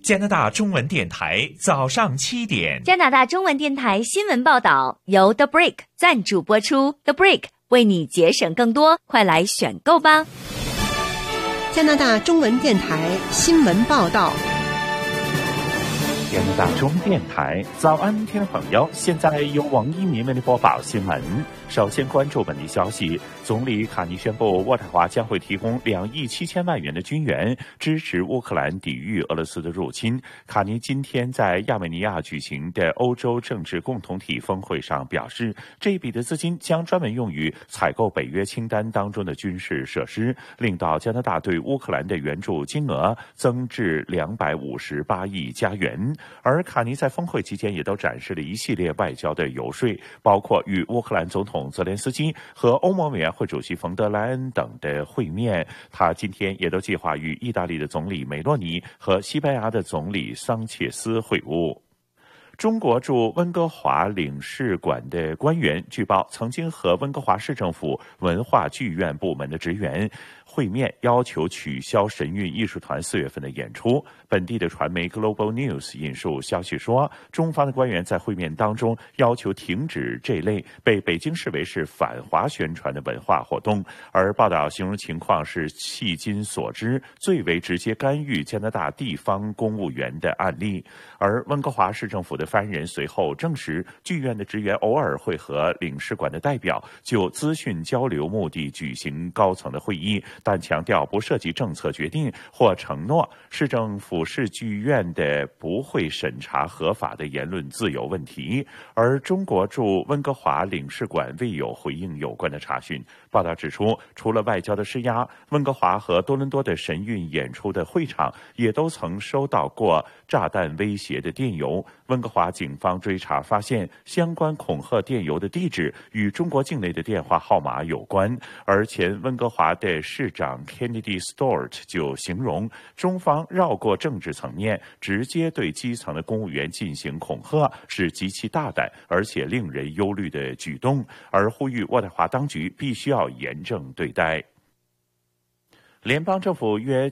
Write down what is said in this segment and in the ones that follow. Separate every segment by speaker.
Speaker 1: 加拿大中文电台早上7点。
Speaker 2: 加拿大中文电台新闻报道由 The Break 赞助播出。The Break 为你节省更多，快来选购吧。
Speaker 3: 加拿大中文电台新闻报道。
Speaker 4: 加拿大中文电台早安，听众朋友，现在由王一鸣为您播报新闻。首先关注本地消息，总理卡尼宣布，渥太华将会提供2亿7千万元的军援，支持乌克兰抵御俄罗斯的入侵。卡尼今天在亚美尼亚举行的欧洲政治共同体峰会上表示，这笔的资金将专门用于采购北约清单当中的军事设施，令到加拿大对乌克兰的援助金额增至258亿加元。而卡尼在峰会期间也都展示了一系列外交的游说，包括与乌克兰总统泽连斯基和欧盟委员会主席冯德莱恩等的会面。他今天也都计划与意大利的总理梅洛尼和西班牙的总理桑切斯会晤。中国驻温哥华领事馆的官员据报曾经和温哥华市政府文化剧院部门的职员会面，要求取消神韵艺术团4月份的演出。本地的传媒 Global News 引述消息说，中方的官员在会面当中要求停止这类被北京视为是反华宣传的文化活动，而报道形容情况是迄今所知最为直接干预加拿大地方公务员的案例。而温哥华市政府的发言人随后证实，剧院的职员偶尔会和领事馆的代表就资讯交流目的举行高层的会议，但强调不涉及政策决定或承诺。市政府市剧院的不会审查合法的言论自由问题。而中国驻温哥华领事馆未有回应有关的查询。报道指出，除了外交的施压，温哥华和多伦多的神韵演出的会场也都曾收到过炸弹威胁的电邮。温哥华警方追查发现，相关恐吓电邮的地址与中国境内的电话号码有关。而前温哥华的市长 Kennedy Stewart 就形容，中方绕过政治层面，直接对基层的公务员进行恐吓，是极其大胆而且令人忧虑的举动，而呼吁渥太华当局必须要严正对待。联邦政府约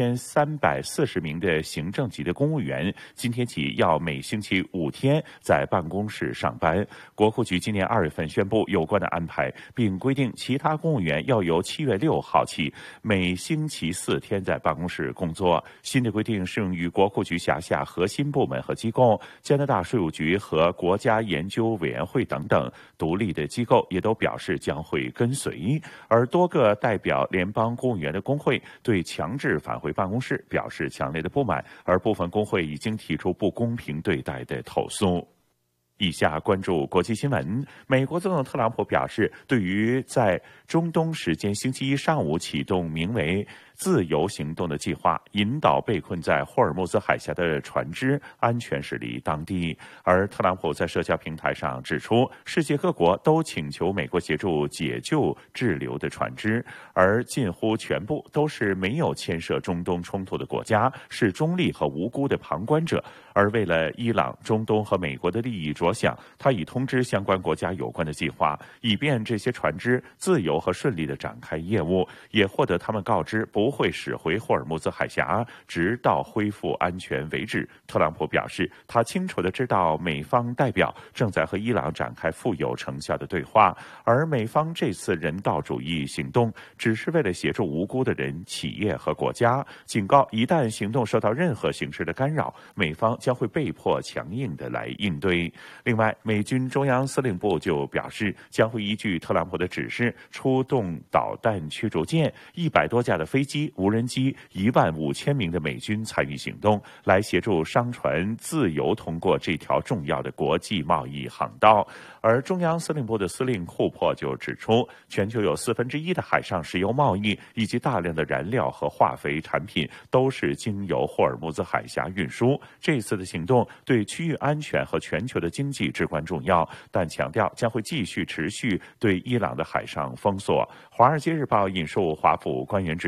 Speaker 4: 9340名的行政级的公务员今天起要每星期5天在办公室上班。国库局今年2月份宣布有关的安排，并规定其他公务员要由7月6号起每星期4天在办公室工作。新的规定适用于国库局辖下核心部门和机构，加拿大税务局和国家研究委员会等等独立的机构也都表示将会跟随。而多个代表联邦公务员的工会对强制返回办公室表示强烈的不满，而部分工会已经提出不公平对待的投诉。以下关注国际新闻。美国总统特朗普表示，对于在中东时间星期一上午启动名为自由行动的计划，引导被困在霍尔木兹海峡的船只安全驶离当地。而特朗普在社交平台上指出，世界各国都请求美国协助解救滞留的船只，而近乎全部都是没有牵涉中东冲突的国家，是中立和无辜的旁观者。而为了伊朗、中东和美国的利益着想，他已通知相关国家有关的计划，以便这些船只自由和顺利地展开业务，也获得他们告知不会驶回霍尔木兹海峡，直到恢复安全为止。特朗普表示，他清楚地知道美方代表正在和伊朗展开富有成效的对话，而美方这次人道主义行动只是为了协助无辜的人、企业和国家，警告一旦行动受到任何形式的干扰，美方将会被迫强硬地来应对。另外，美军中央司令部就表示，将会依据特朗普的指示，出动导弹驱逐舰、100多架的飞机、无人机、15000名的美军参与行动，来协助商船自由通过这条重要的国际贸易航道。而中央司令部的司令库珀就指出，全球有1/4的海上石油贸易以及大量的燃料和化肥产品都是经由霍尔木兹海峡运输。这次的行动对区域安全和全球的经济至关重要，但强调将会继续持续对伊朗的海上封锁。《华尔街日报》引述华府官员指出，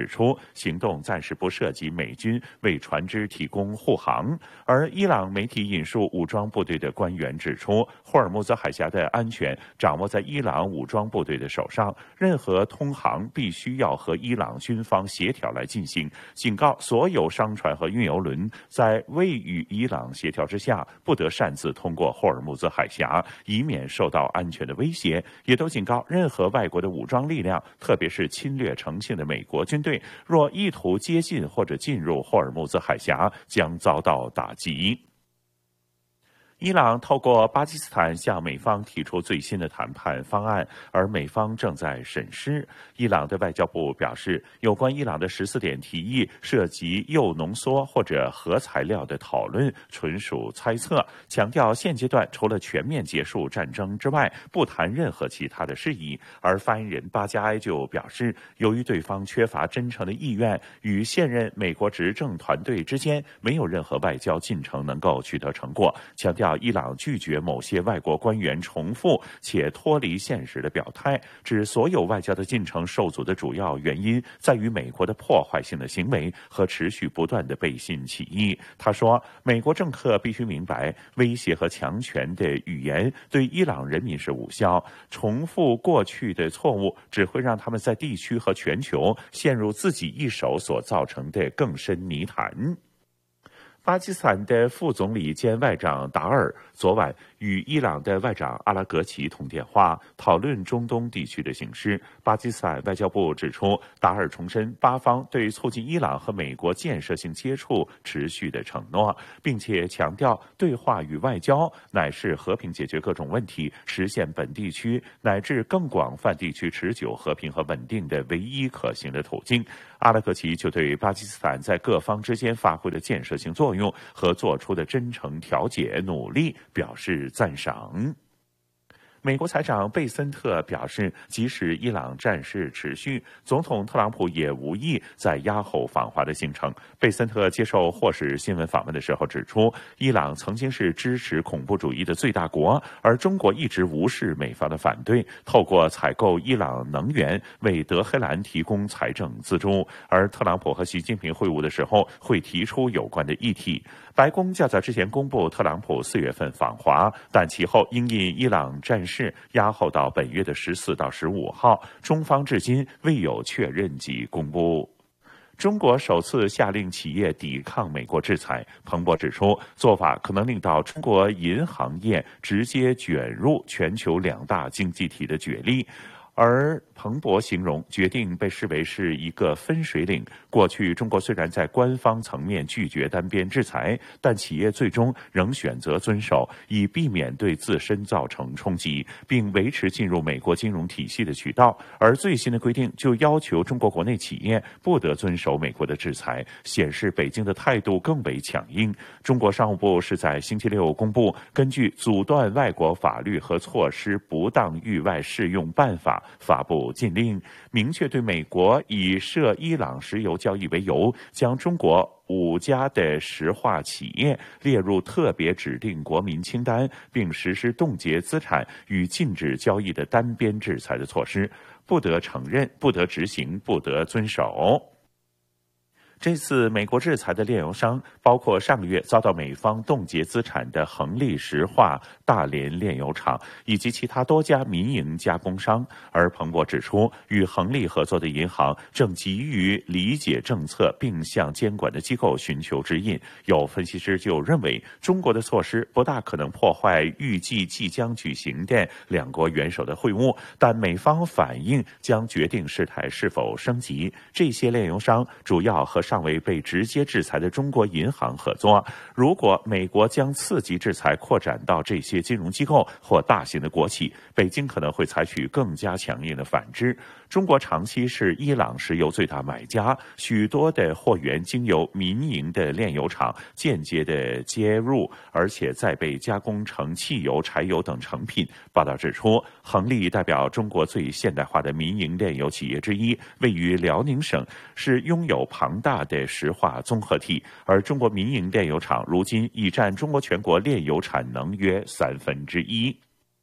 Speaker 4: 行动暂时不涉及美军为船只提供护航。而伊朗媒体引述武装部队的官员指出，霍尔木兹海峡的安全掌握在伊朗武装部队的手上，任何通航必须要和伊朗军方协调来进行，警告所有商船和运油轮在未与伊朗协调之下，不得擅自通过霍尔木兹海峡，以免受到安全的威胁，也都警告任何外国的武装力量，特别是侵略成性的美国军队，若意图接近或者进入霍尔木兹海峡，将遭到打击。伊朗透过巴基斯坦向美方提出最新的谈判方案，而美方正在审视。伊朗的外交部表示，有关伊朗的14点提议涉及铀浓缩或者核材料的讨论，纯属猜测，强调现阶段除了全面结束战争之外，不谈任何其他的事宜。而发言人巴加埃就表示，由于对方缺乏真诚的意愿，与现任美国执政团队之间没有任何外交进程能够取得成果，强调伊朗拒绝某些外国官员重复且脱离现实的表态，指所有外交的进程受阻的主要原因在于美国的破坏性的行为和持续不断的背信弃义。他说，美国政客必须明白，威胁和强权的语言对伊朗人民是无效，重复过去的错误只会让他们在地区和全球陷入自己一手所造成的更深泥潭。巴基斯坦的副总理兼外长达尔昨晚与伊朗的外长阿拉格齐通电话，讨论中东地区的形势。巴基斯坦外交部指出，达尔重申巴方对促进伊朗和美国建设性接触持续的承诺，并且强调对话与外交乃是和平解决各种问题、实现本地区乃至更广泛地区持久和平和稳定的唯一可行的途径。阿拉格齐就对巴基斯坦在各方之间发挥的建设性作用和做出的真诚调解努力表示赞赏。美国财长贝森特表示，即使伊朗战事持续，总统特朗普也无意再压后访华的行程。贝森特接受霍士新闻访问的时候指出，伊朗曾经是支持恐怖主义的最大国，而中国一直无视美方的反对，透过采购伊朗能源为德黑兰提供财政资助，而特朗普和习近平会晤的时候会提出有关的议题。白宫较早之前公布特朗普4月份访华，但其后因伊朗战事押后到本月的14到15号，中方至今未有确认及公布。中国首次下令企业抵抗美国制裁，彭博指出，做法可能令到中国银行业直接卷入全球2大经济体的角力。而彭博形容决定被视为是一个分水岭。过去中国虽然在官方层面拒绝单边制裁，但企业最终仍选择遵守，以避免对自身造成冲击，并维持进入美国金融体系的渠道。而最新的规定就要求中国国内企业不得遵守美国的制裁，显示北京的态度更为强硬。中国商务部是在星期六公布，根据《阻断外国法律和措施不当域外适用办法》发布禁令，明确对美国以涉伊朗石油交易为由，将中国5家的石化企业列入特别指定国民清单，并实施冻结资产与禁止交易的单边制裁的措施，不得承认、不得执行、不得遵守。这次美国制裁的炼油商包括上个月遭到美方冻结资产的恒力石化大连炼油厂以及其他多家民营加工商。而彭博指出，与恒力合作的银行正急于理解政策并向监管的机构寻求指引。有分析师就认为，中国的措施不大可能破坏预计即将举行的2国元首的会晤，但美方反应将决定事态是否升级。这些炼油商主要和尚未被直接制裁的中国银行合作。如果美国将次级制裁扩展到这些金融机构或大型的国企，北京可能会采取更加强硬的反制。中国长期是伊朗石油最大买家，许多的货源经由民营的炼油厂间接的接入，而且再被加工成汽油、柴油等成品。报道指出，恒力代表中国最现代化的民营炼油企业之一，位于辽宁省，是拥有庞大的石化综合体，而中国民营炼油厂如今已占中国全国炼油产能约1/3。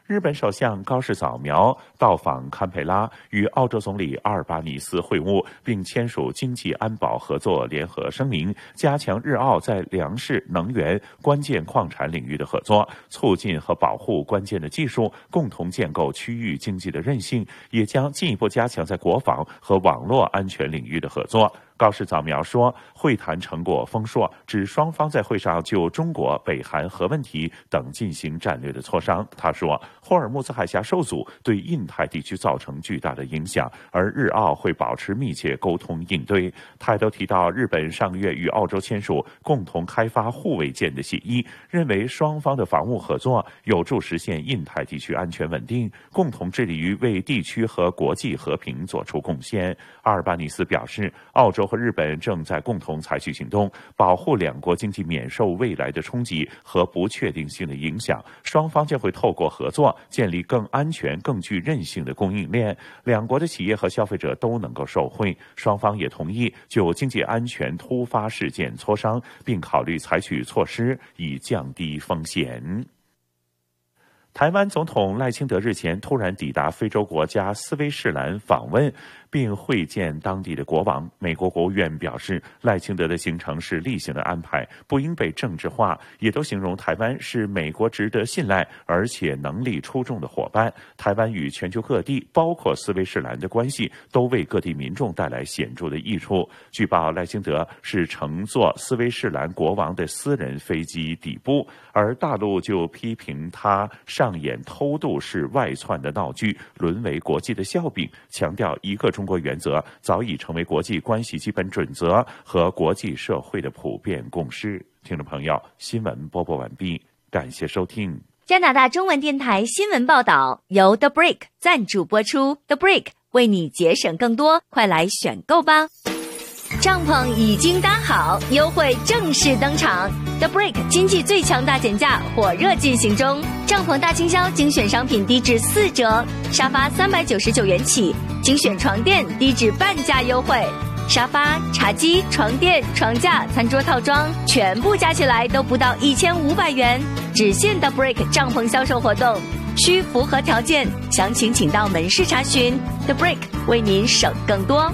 Speaker 4: 日本首相高市早苗到访堪培拉，与澳洲总理阿尔巴尼斯会晤，并签署经济安保合作联合声明，加强日澳在粮食、能源、关键矿产领域的合作，促进和保护关键的技术，共同建构区域经济的韧性，也将进一步加强在国防和网络安全领域的合作。高市早苗说，会谈成果丰硕，指双方在会上就中国、北韩核问题等进行战略的磋商。他说，霍尔木兹海峡受阻对印太地区造成巨大的影响，而日澳会保持密切沟通应对。他也都提到，日本上个月与澳洲签署共同开发护卫舰的协议，认为双方的防务合作有助实现印太地区安全稳定，共同致力于为地区和国际和平做出贡献。阿尔巴尼斯表示，澳洲和日本正在共同采取行动，保护两国经济免受未来的冲击和不确定性的影响。双方将会透过合作，建立更安全、更具韧性的供应链，两国的企业和消费者都能够受惠。双方也同意就经济安全突发事件磋商，并考虑采取措施以降低风险。台湾总统赖清德日前突然抵达非洲国家斯威士兰访问，并会见当地的国王。美国国务院表示，赖清德的行程是例行的安排，不应被政治化，也都形容台湾是美国值得信赖而且能力出众的伙伴。台湾与全球各地，包括斯威士兰的关系，都为各地民众带来显著的益处。据报，赖清德是乘坐斯威士兰国王的私人飞机抵埗，而大陆就批评他上演偷渡式外窜的闹剧，沦为国际的笑柄，强调一个中国原则早已成为国际关系基本准则和国际社会的普遍共识。听众朋友，新闻播报完毕，感谢收听。
Speaker 2: 加拿大中文电台新闻报道由 The Brick 赞助播出 ，The Brick 为你节省更多，快来选购吧！帐篷已经搭好，优惠正式登场。The Brick 经济最强大减价火热进行中，帐篷大倾销，精选商品低至4折，沙发399元起，精选床垫低至半价优惠。沙发、茶几、床垫、床架、餐桌套装全部加起来都不到1500元，只限 The Brick 帐篷销售活动，需符合条件，详情请到门市查询。The Brick 为您省更多。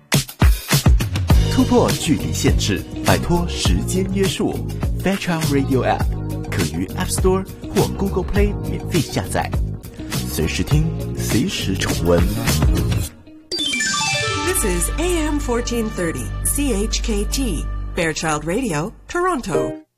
Speaker 5: 突破距离限制，摆脱时间约束。Fairchild Radio App 可于 App Store 或 Google Play 免费下载，随时听，随时重温。
Speaker 6: This is AM 1430 CHKT Fairchild Radio, Toronto.